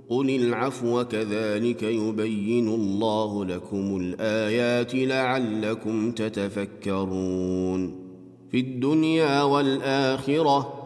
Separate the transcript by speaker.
Speaker 1: قل العفو كذلك يبين الله لكم الآيات لعلكم تتفكرون في الدنيا والآخرة